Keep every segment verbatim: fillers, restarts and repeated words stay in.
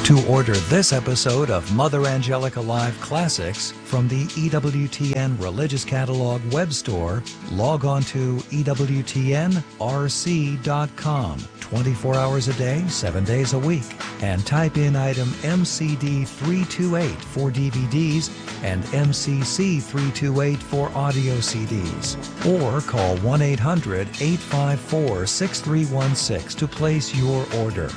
To order this episode of Mother Angelica Live Classics from the E W T N Religious Catalog web store, log on to E W T N R C dot com, twenty-four hours a day, seven days a week, and type in item M C D three two eight for D V Ds and M C C three two eight for audio C Ds. Or call one eight hundred, eight five four, six three one six to place your order.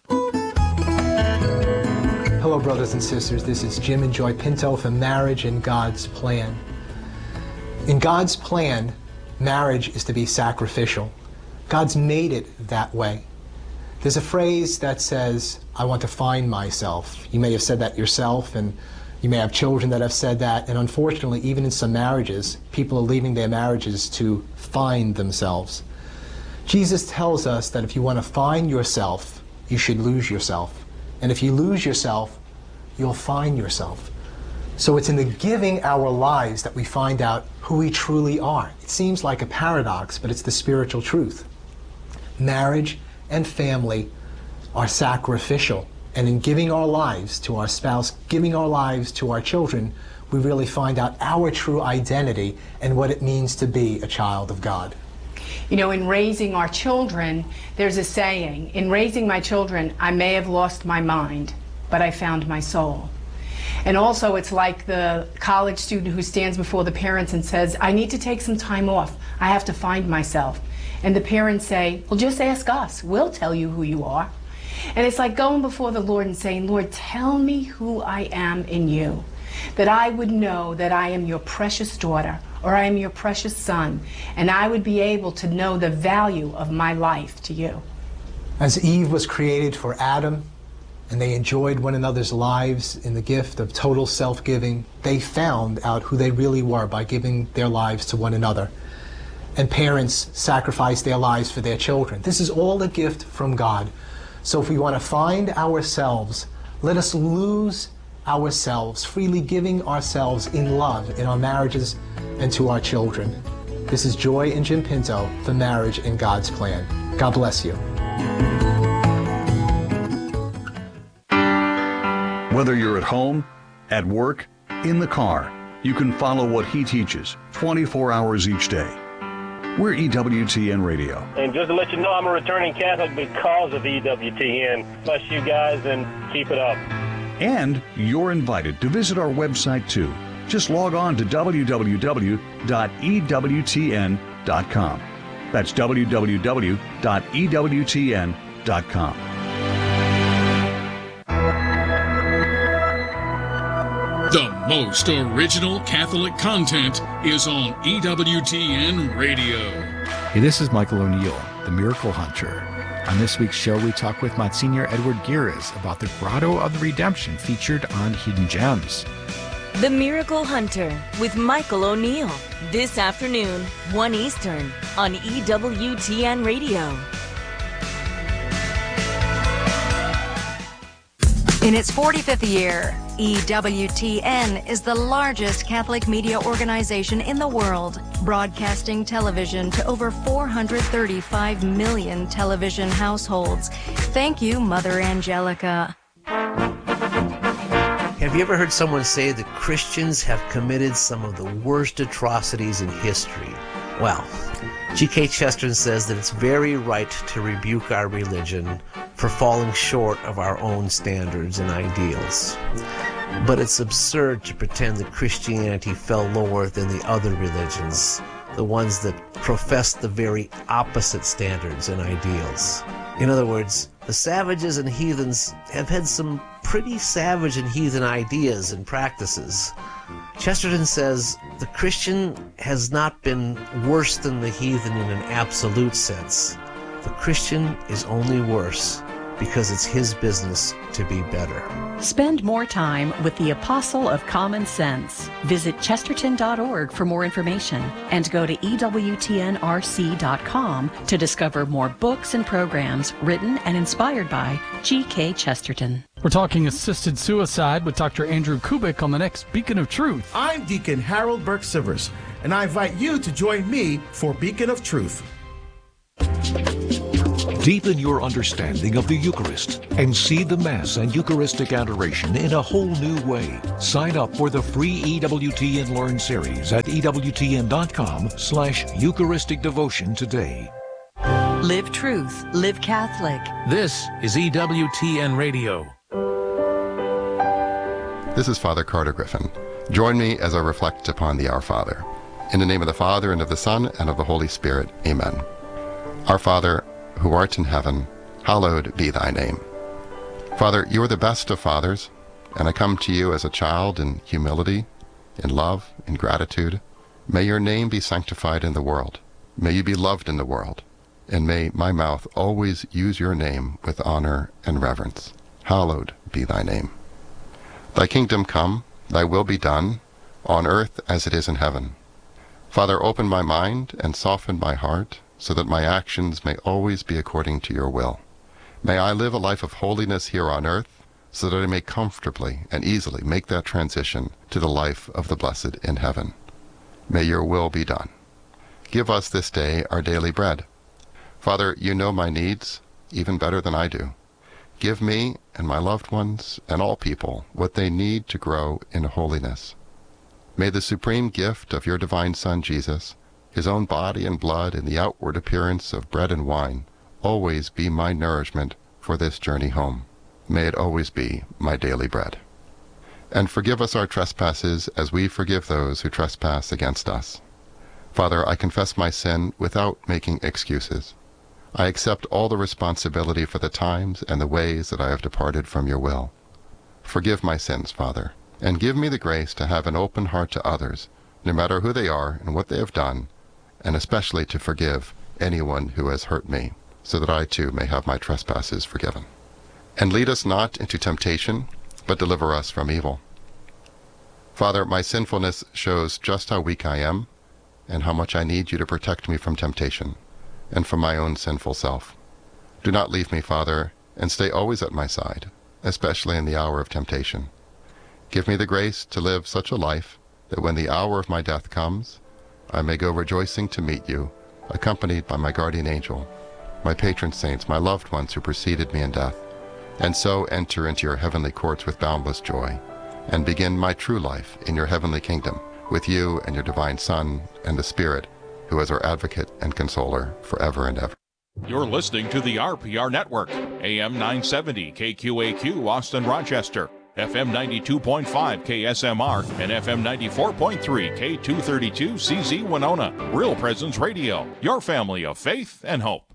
Hello, brothers and sisters. This is Jim and Joy Pinto from Marriage in God's Plan. In God's plan, marriage is to be sacrificial. God's made it that way. There's a phrase that says, I want to find myself. You may have said that yourself, and you may have children that have said that. And unfortunately, even in some marriages, people are leaving their marriages to find themselves. Jesus tells us that if you want to find yourself, you should lose yourself. And if you lose yourself, you'll find yourself. So it's in the giving our lives that we find out who we truly are. It seems like a paradox, but it's the spiritual truth. Marriage and family are sacrificial. And in giving our lives to our spouse, giving our lives to our children, we really find out our true identity and what it means to be a child of God. You know, in raising our children, there's a saying, in raising my children, I may have lost my mind, but I found my soul. And also, it's like the college student who stands before the parents and says, I need to take some time off. I have to find myself. And the parents say, well, just ask us. We'll tell you who you are. And it's like going before the Lord and saying, Lord, tell me who I am in you, that I would know that I am your precious daughter, or I am your precious son, and I would be able to know the value of my life to you. As Eve was created for Adam, and they enjoyed one another's lives in the gift of total self-giving, they found out who they really were by giving their lives to one another. And parents sacrificed their lives for their children. This is all a gift from God. So if we want to find ourselves, let us lose ourselves, freely giving ourselves in love in our marriages and to our children. This is Joy and Jim Pinto for Marriage in God's Plan. God bless you. Whether you're at home, at work, in the car, you can follow what he teaches twenty-four hours each day. We're E W T N Radio. And just to let you know, I'm a returning Catholic because of E W T N. Bless you guys and keep it up. And you're invited to visit our website too. Just log on to w w w dot e w t n dot com. That's w w w dot e w t n dot com. The most original Catholic content is on E W T N Radio. Hey, this is Michael O'Neill, the Miracle Hunter. On this week's show, we talk with Monsignor Edward Giras about the Grotto of the Redemption featured on Hidden Gems. The Miracle Hunter with Michael O'Neill. This afternoon, one Eastern, on E W T N Radio. In its forty-fifth year, E W T N is the largest Catholic media organization in the world, broadcasting television to over four hundred thirty-five million television households. Thank you, Mother Angelica. Have you ever heard someone say that Christians have committed some of the worst atrocities in history? Well, G K Chesterton says that it's very right to rebuke our religion for falling short of our own standards and ideals. But it's absurd to pretend that Christianity fell lower than the other religions, the ones that profess the very opposite standards and ideals. In other words, the savages and heathens have had some pretty savage and heathen ideas and practices. Chesterton says the Christian has not been worse than the heathen in an absolute sense. The Christian is only worse because it's his business to be better. Spend more time with the Apostle of Common Sense. Visit chesterton dot org for more information and go to E W T N R C dot com to discover more books and programs written and inspired by G K Chesterton. We're talking assisted suicide with Doctor Andrew Kubik on the next Beacon of Truth. I'm Deacon Harold Burke-Sivers, and I invite you to join me for Beacon of Truth. Deepen your understanding of the Eucharist and see the Mass and Eucharistic adoration in a whole new way. Sign up for the free E W T N Learn series at ewtn.com slash Eucharistic Devotion today. Live truth, live Catholic. This is E W T N Radio. This is Father Carter Griffin. Join me as I reflect upon the Our Father. In the name of the Father, and of the Son, and of the Holy Spirit. Amen. Our Father, who art in heaven, hallowed be thy name. Father, you are the best of fathers, and I come to you as a child in humility, in love, in gratitude. May your name be sanctified in the world. May you be loved in the world. And may my mouth always use your name with honor and reverence. Hallowed be thy name. Thy kingdom come, thy will be done, on earth as it is in heaven. Father, open my mind and soften my heart, so that my actions may always be according to your will. May I live a life of holiness here on earth, so that I may comfortably and easily make that transition to the life of the blessed in heaven. May your will be done. Give us this day our daily bread. Father, you know my needs even better than I do. Give me and my loved ones and all people what they need to grow in holiness. May the supreme gift of your divine Son, Jesus, his own body and blood in the outward appearance of bread and wine, always be my nourishment for this journey home. May it always be my daily bread. And forgive us our trespasses as we forgive those who trespass against us. Father, I confess my sin without making excuses. I accept all the responsibility for the times and the ways that I have departed from your will. Forgive my sins, Father, and give me the grace to have an open heart to others, no matter who they are and what they have done, and especially to forgive anyone who has hurt me, so that I too may have my trespasses forgiven. And lead us not into temptation, but deliver us from evil. Father, my sinfulness shows just how weak I am, and how much I need you to protect me from temptation, and from my own sinful self. Do not leave me, Father, and stay always at my side, especially in the hour of temptation. Give me the grace to live such a life that when the hour of my death comes, I may go rejoicing to meet you, accompanied by my guardian angel, my patron saints, my loved ones who preceded me in death, and so enter into your heavenly courts with boundless joy, and begin my true life in your heavenly kingdom, with you and your divine Son and the Spirit, who is our advocate and consoler forever and ever. You're listening to the R P R Network, A M nine seventy K Q A Q, Austin, Rochester, F M ninety-two point five K S M R, and F M ninety-four point three K two thirty-two C Z Winona. Real Presence Radio, your family of faith and hope.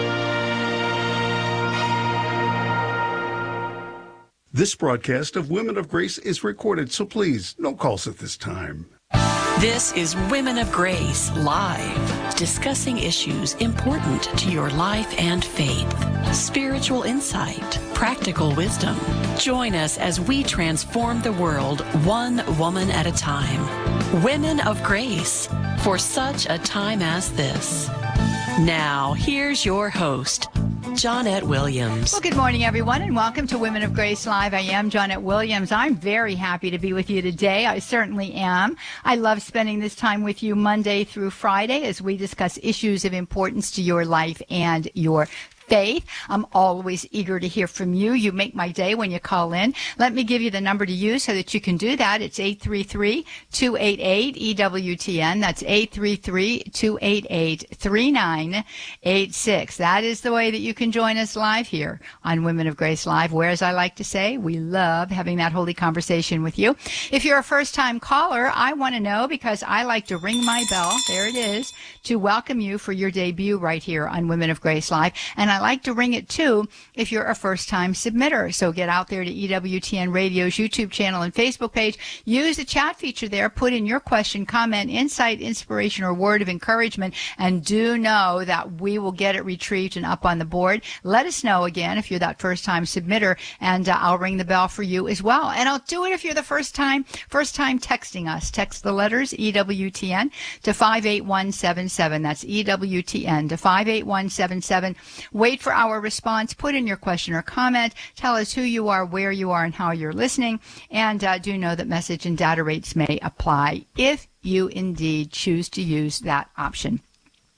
This broadcast of Women of Grace is recorded, so please, no calls at this time. This is Women of Grace Live, discussing issues important to your life and faith, spiritual insight, practical wisdom. Join us as we transform the world one woman at a time. Women of Grace, for such a time as this. Now, here's your host, Johnnette Williams. Well, good morning, everyone, and welcome to Women of Grace Live. I am Johnnette Williams. I'm very happy to be with you today. I certainly am. I love spending this time with you Monday through Friday as we discuss issues of importance to your life and your faith. I'm always eager to hear from you. You make my day when you call in. Let me give you the number to use so that you can do that. It's eight three three, two eight eight, E W T N. That's eight three three, two eight eight, three nine eight six. That is the way that you can join us live here on Women of Grace Live, where, as I like to say, we love having that holy conversation with you. If you're a first-time caller, I want to know, because I like to ring my bell, there it is, to welcome you for your debut right here on Women of Grace Live. And I like to ring it too if you're a first-time submitter. So get out there to E W T N Radio's YouTube channel and Facebook page. Use the chat feature there. Put in your question, comment, insight, inspiration, or word of encouragement. And do know that we will get it retrieved and up on the board. Let us know again if you're that first-time submitter, and uh, I'll ring the bell for you as well. And I'll do it if you're the first time, first time texting us. Text the letters E W T N to five eight one seven seven. That's E W T N to five eight one seven seven. Wait for our response. Put in your question or comment. Tell us who you are, where you are, and how you're listening. And uh, do know that message and data rates may apply if you indeed choose to use that option.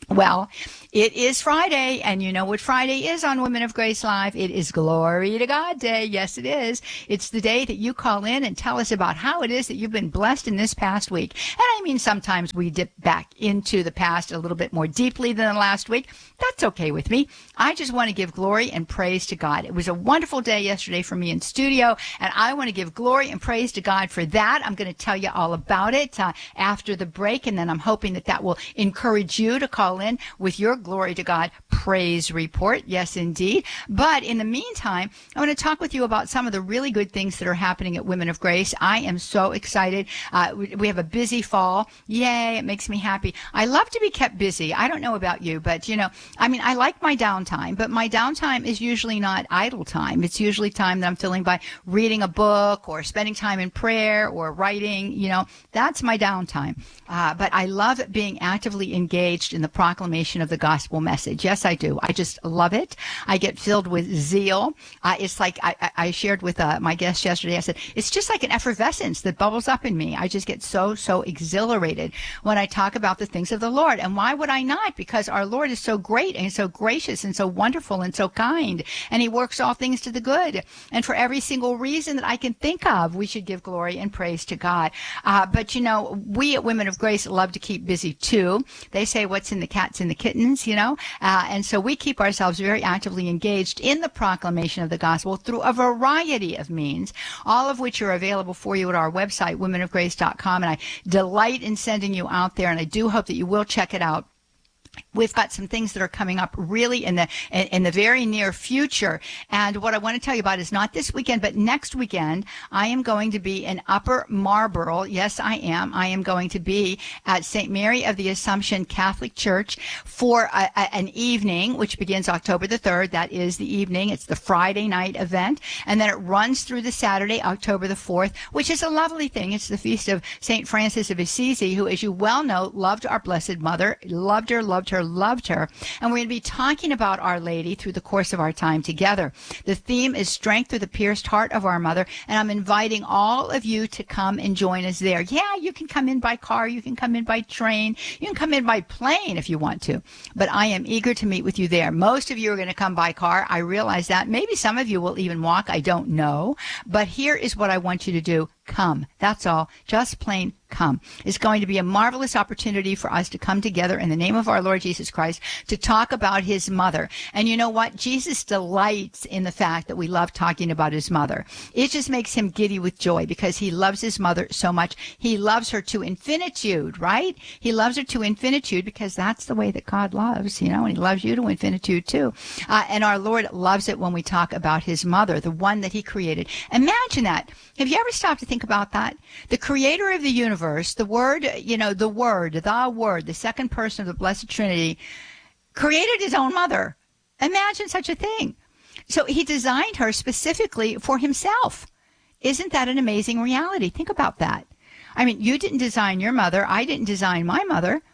Well, it is Friday, and you know what Friday is on Women of Grace Live. It is Glory to God Day. Yes, it is. It's the day that you call in and tell us about how it is that you've been blessed in this past week. And I mean, sometimes we dip back into the past a little bit more deeply than the last week. That's okay with me. I just want to give glory and praise to God. It was a wonderful day yesterday for me in studio, and I want to give glory and praise to God for that. I'm going to tell you all about it uh, after the break, and then I'm hoping that that will encourage you to call in with your glory to God praise report. Yes, indeed. But in the meantime, I want to talk with you about some of the really good things that are happening at Women of Grace. I am so excited. Uh, we, we have a busy fall. Yay, it makes me happy. I love to be kept busy. I don't know about you, but, you know, I mean, I like my downtime, but my downtime is usually not idle time. It's usually time that I'm filling by reading a book or spending time in prayer or writing. You know, that's my downtime. Uh, but I love being actively engaged in the proclamation of the gospel message. Yes, I do. I just love it. I get filled with zeal. Uh, it's like I, I shared with uh, my guest yesterday. I said, it's just like an effervescence that bubbles up in me. I just get so, so exhilarated when I talk about the things of the Lord. And why would I not? Because our Lord is so great and so gracious and so wonderful and so kind. And he works all things to the good. And for every single reason that I can think of, we should give glory and praise to God. Uh, but, you know, we at Women of Grace love to keep busy too. They say what's in the cats and the kittens, you know. Uh, and so we keep ourselves very actively engaged in the proclamation of the gospel through a variety of means, all of which are available for you at our website, women of grace dot com. And I delight in sending you out there, and I do hope that you will check it out. We've got some things that are coming up really in the in, in the very near future. And what I want to tell you about is not this weekend, but next weekend, I am going to be in Upper Marlboro. Yes, I am. I am going to be at Saint Mary of the Assumption Catholic Church for a, a, an evening, which begins October the third. That is the evening. It's the Friday night event. And then it runs through the Saturday, October the fourth, which is a lovely thing. It's the feast of Saint Francis of Assisi, who, as you well know, loved our Blessed Mother, loved her, loved her, loved her. And we're going to be talking about Our Lady through the course of our time together. The theme is Strength Through the Pierced Heart of Our Mother, and I'm inviting all of you to come and join us there. Yeah, you can come in by car, you can come in by train, you can come in by plane if you want to, but I am eager to meet with you there. Most of you are going to come by car. I realize that. Maybe some of you will even walk. I don't know. But here is what I want you to do. Come. That's all. Just plain come. It's going to be a marvelous opportunity for us to come together in the name of our Lord Jesus Christ to talk about his mother. And you know what? Jesus delights in the fact that we love talking about his mother. It just makes him giddy with joy because he loves his mother so much. He loves her to infinitude, right? He loves her to infinitude because that's the way that God loves, you know, and he loves you to infinitude too. Uh, and our Lord loves it when we talk about his mother, the one that he created. Imagine that. Have you ever stopped to think about that? The creator of the universe, the word, you know, the word, the word, the second person of the Blessed Trinity, created his own mother. Imagine such a thing. So he designed her specifically for himself. Isn't that an amazing reality? Think about that. I mean, you didn't design your mother. I didn't design my mother.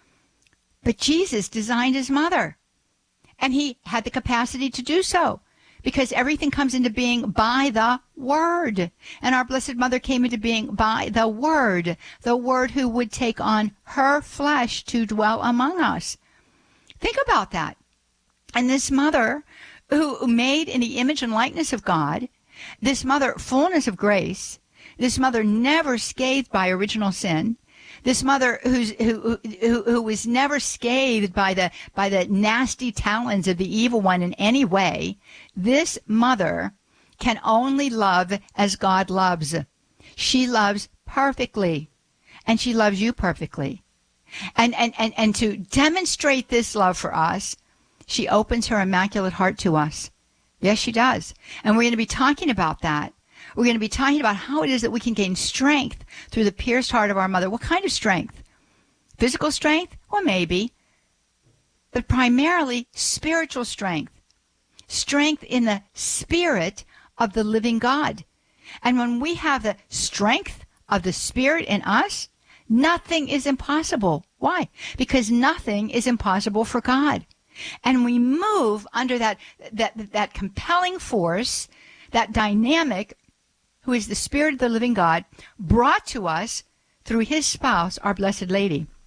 But Jesus designed his mother. And he had the capacity to do so. Because everything comes into being by the Word. And our Blessed Mother came into being by the Word. The Word who would take on her flesh to dwell among us. Think about that. And this mother who made in the image and likeness of God, this mother fullness of grace, this mother never scathed by original sin, this mother who's, who, who, who was never scathed by the, by the nasty talons of the evil one in any way, this mother can only love as God loves. She loves perfectly, and she loves you perfectly. And, and, and, and to demonstrate this love for us, she opens her immaculate heart to us. Yes, she does. And we're going to be talking about that. We're going to be talking about how it is that we can gain strength through the pierced heart of our mother. What kind of strength? Physical strength? Well, maybe. But primarily spiritual strength. Strength in the spirit of the living God. And when we have the strength of the Spirit in us, nothing is impossible. Why? Because nothing is impossible for God. And we move under that, that, that compelling force, that dynamic, who is the Spirit of the living God, brought to us through his spouse, our Blessed Lady.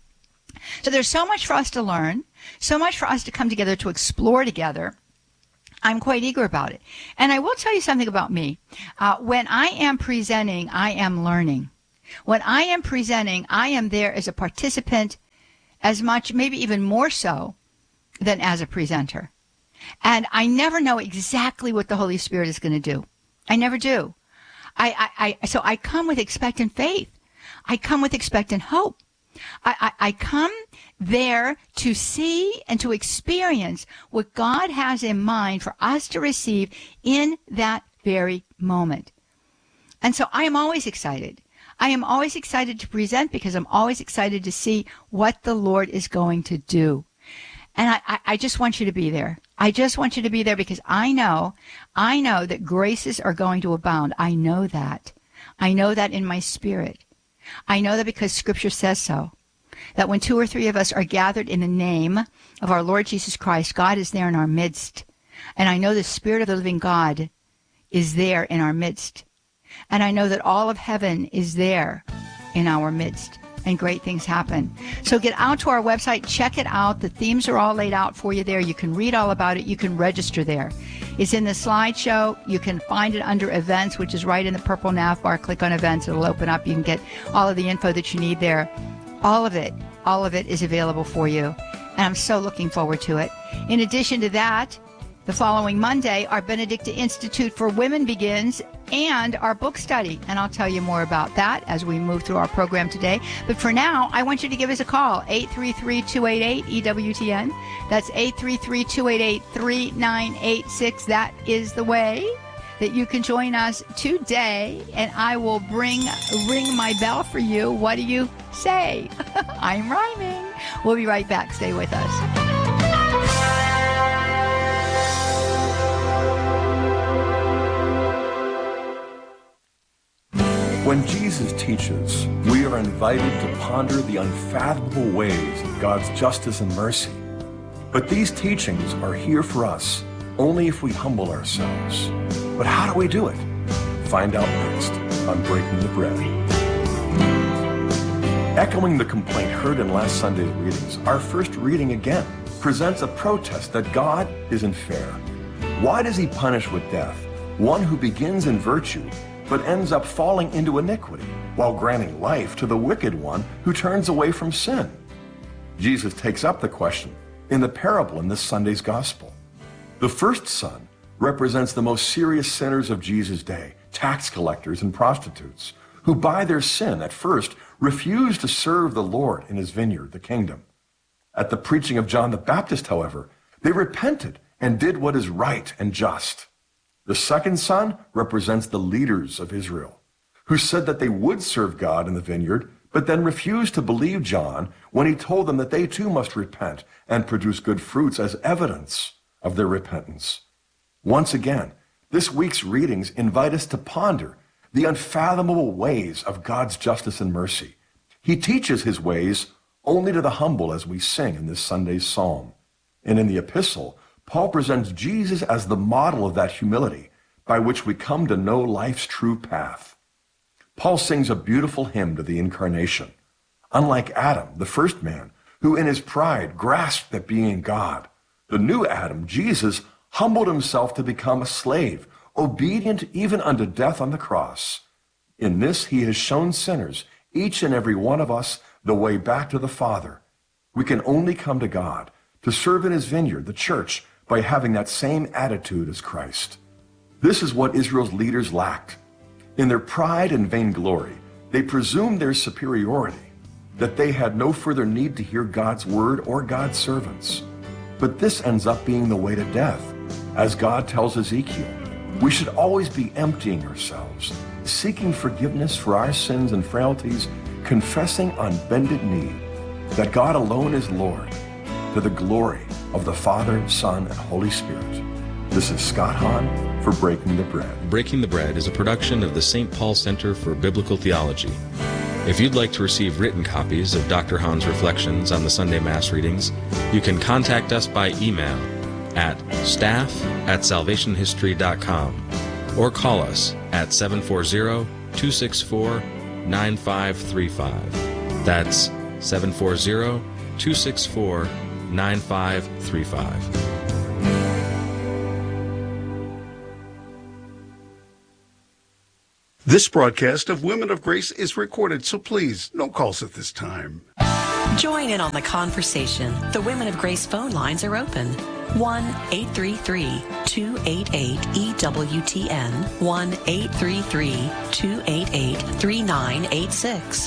So there's so much for us to learn, so much for us to come together to explore together. I'm quite eager about it. And I will tell you something about me. Uh, when I am presenting, I am learning. When I am presenting, I am there as a participant as much, maybe even more so, than as a presenter. And I never know exactly what the Holy Spirit is going to do. I never do. I, I, I, so I come with expectant faith. I come with expectant hope. I, I, I come there to see and to experience what God has in mind for us to receive in that very moment. And so I am always excited. I am always excited to present because I'm always excited to see what the Lord is going to do. And I, I, I just want you to be there. I just want you to be there because I know, I know that graces are going to abound. I know that. I know that in my spirit. I know that because Scripture says so. That when two or three of us are gathered in the name of our Lord Jesus Christ, God is there in our midst. And I know the Spirit of the living God is there in our midst. And I know that all of heaven is there in our midst. And great things happen. So get out to our website, check it out. The themes are all laid out for you there. You can read all about it. You can register there. It's in the slideshow. You can find it under events, which is right in the purple nav bar. Click on events. It'll open up. You can get all of the info that you need there. All of it, all of it is available for you. And I'm so looking forward to it. In addition to that, the following Monday, our Benedicta Institute for Women begins and our book study. And I'll tell you more about that as we move through our program today. But for now, I want you to give us a call, eight three three, two eight eight, E W T N. That's eight three three, two eight eight, three nine eight six. That is the way that you can join us today. And I will bring ring my bell for you. What do you say? I'm rhyming. We'll be right back. Stay with us. When Jesus teaches, we are invited to ponder the unfathomable ways of God's justice and mercy. But these teachings are here for us only if we humble ourselves. But how do we do it? Find out next on Breaking the Bread. Echoing the complaint heard in last Sunday's readings, our first reading again presents a protest that God isn't fair. Why does he punish with death one who begins in virtue but ends up falling into iniquity, while granting life to the wicked one who turns away from sin? Jesus takes up the question in the parable in this Sunday's gospel. The first son represents the most serious sinners of Jesus' day, tax collectors and prostitutes, who by their sin at first refused to serve the Lord in his vineyard, the kingdom. At the preaching of John the Baptist, however, they repented and did what is right and just. The second son represents the leaders of Israel, who said that they would serve God in the vineyard, but then refused to believe John when he told them that they too must repent and produce good fruits as evidence of their repentance. Once again, this week's readings invite us to ponder the unfathomable ways of God's justice and mercy. He teaches his ways only to the humble, as we sing in this Sunday's psalm. And in the epistle, Paul presents Jesus as the model of that humility by which we come to know life's true path. Paul sings a beautiful hymn to the incarnation. Unlike Adam, the first man, who in his pride grasped at being God, the new Adam, Jesus, humbled himself to become a slave, obedient even unto death on the cross. In this he has shown sinners, each and every one of us, the way back to the Father. We can only come to God to serve in his vineyard, the church, by having that same attitude as Christ. This is what Israel's leaders lacked. In their pride and vainglory, they presumed their superiority, that they had no further need to hear God's word or God's servants. But this ends up being the way to death. As God tells Ezekiel, we should always be emptying ourselves, seeking forgiveness for our sins and frailties, confessing on bended knee that God alone is Lord, to the glory of the Father, Son, and Holy Spirit. This is Scott Hahn for Breaking the Bread. Breaking the Bread is a production of the Saint Paul Center for Biblical Theology. If you'd like to receive written copies of Doctor Hahn's reflections on the Sunday Mass readings, you can contact us by email at staff at salvation history dot com or call us at seven four zero, two six four, nine five three five. That's seven four zero, two six four, nine five three five. This broadcast of Women of Grace is recorded, so please, no calls at this time. Join in on the conversation. The Women of Grace phone lines are open. one eight three three, two eight eight, E W T N, one eight three three, two eight eight, three nine eight six.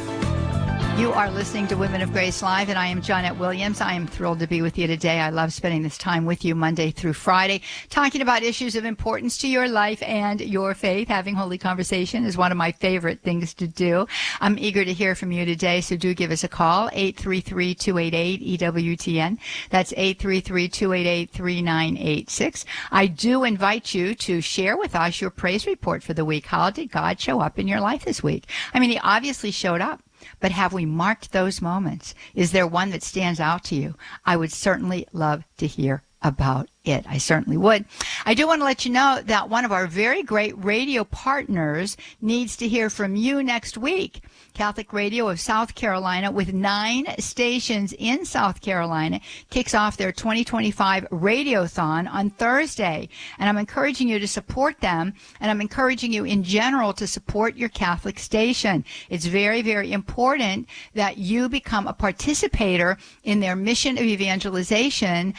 You are listening to Women of Grace Live, and I am Janet Williams. I am thrilled to be with you today. I love spending this time with you Monday through Friday, talking about issues of importance to your life and your faith. Having holy conversation is one of my favorite things to do. I'm eager to hear from you today, so do give us a call, eight three three, two eight eight, E W T N. That's eight three three, two eight eight, three nine eight six. I do invite you to share with us your praise report for the week. How did God show up in your life this week? I mean, he obviously showed up. But have we marked those moments? Is there one that stands out to you? I would certainly love to hear about it. I certainly would. I do want to let you know that one of our very great radio partners needs to hear from you next week. Catholic Radio of South Carolina, with nine stations in South Carolina, kicks off their twenty twenty-five Radiothon on Thursday. And I'm encouraging you to support them, and I'm encouraging you in general to support your Catholic station. It's very, very important that you become a participator in their mission of evangelization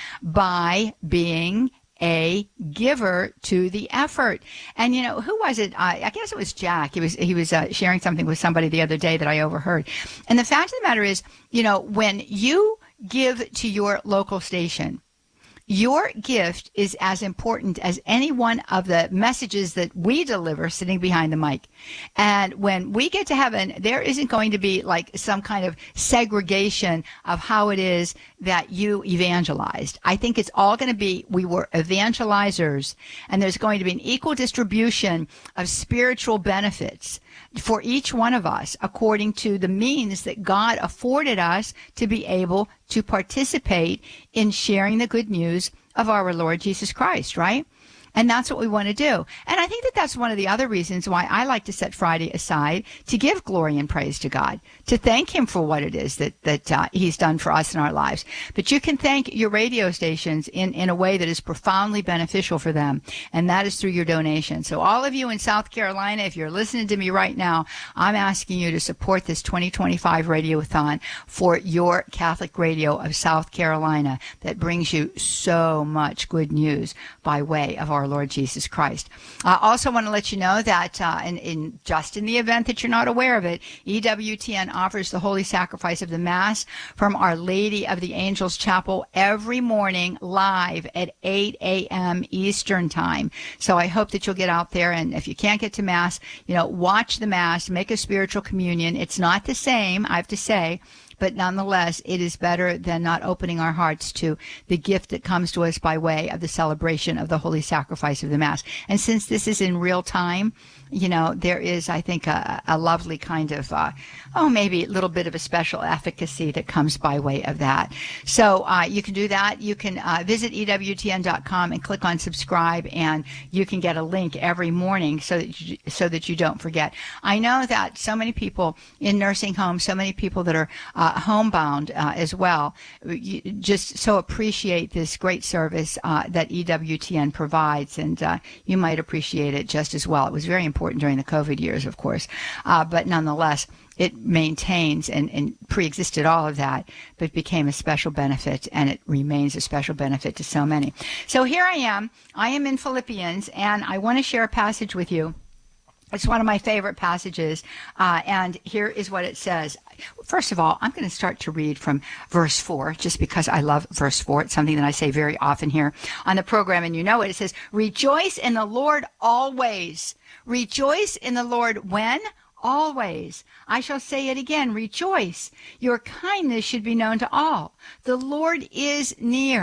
by being a giver to the effort. And you know, who was it? I, I guess it was Jack. He was he was uh, sharing something with somebody the other day that I overheard. And the fact of the matter is, you know, when you give to your local station, your gift is as important as any one of the messages that we deliver sitting behind the mic. And when we get to heaven, there isn't going to be like some kind of segregation of how it is that you evangelized. I think it's all going to be, we were evangelizers, and there's going to be an equal distribution of spiritual benefits for each one of us according to the means that God afforded us to be able to participate in sharing the good news of our Lord Jesus Christ, right? And that's what we want to do. And I think that that's one of the other reasons why I like to set Friday aside to give glory and praise to God, to thank him for what it is that, that uh, he's done for us in our lives. But you can thank your radio stations in, in a way that is profoundly beneficial for them, and that is through your donation. So all of you in South Carolina, if you're listening to me right now, I'm asking you to support this twenty twenty-five Radiothon for your Catholic Radio of South Carolina that brings you so much good news by way of our Our Lord Jesus Christ. I also want to let you know that uh, in, in just in the event that you're not aware of it, E W T N offers the Holy Sacrifice of the Mass from Our Lady of the Angels Chapel every morning live at eight a.m. Eastern Time. So I hope that you'll get out there, and if you can't get to Mass, you know, watch the Mass, make a spiritual communion. It's not the same, I have to say, but nonetheless, it is better than not opening our hearts to the gift that comes to us by way of the celebration of the Holy Sacrifice of the Mass. And since this is in real time, you know, there is, I think, a, a lovely kind of, uh, oh, maybe a little bit of a special efficacy that comes by way of that. So uh, you can do that. You can uh, visit E W T N dot com and click on subscribe, and you can get a link every morning so that you, so that you don't forget. I know that so many people in nursing homes, so many people that are uh, homebound uh, as well, you just so appreciate this great service uh, that E W T N provides, and uh, you might appreciate it just as well. It was very important during the COVID years, of course, uh, but nonetheless, it maintains and, and pre-existed all of that, but became a special benefit, and it remains a special benefit to so many. So here I am. I am in Philippians, and I want to share a passage with you. It's one of my favorite passages, uh, and here is what it says. First of all, I'm going to start to read from verse four, just because I love verse four. It's something that I say very often here on the program, and you know it. It says, "Rejoice in the Lord always. Rejoice in the Lord when? Always. I shall say it again, rejoice. Your kindness should be known to all. The Lord is near."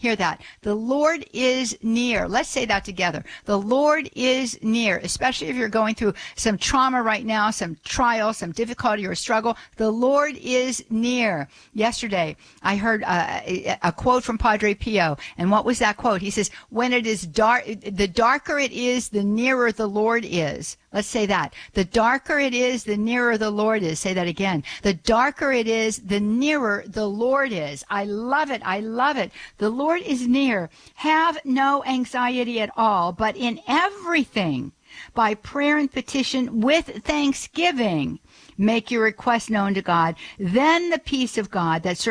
Hear that. The Lord is near. Let's say that together. The Lord is near, especially if you're going through some trauma right now, some trial, some difficulty or struggle. The Lord is near. Yesterday, I heard uh, a, a quote from Padre Pio. And what was that quote? He says, when it is dark, the darker it is, the nearer the Lord is. Let's say that. The darker it is, the nearer the Lord is. Say that again. The darker it is, the nearer the Lord is. I love it. I love it. The Lord is near. Have no anxiety at all, but in everything, by prayer and petition with thanksgiving, make your request known to God. Then the peace of God that surpasses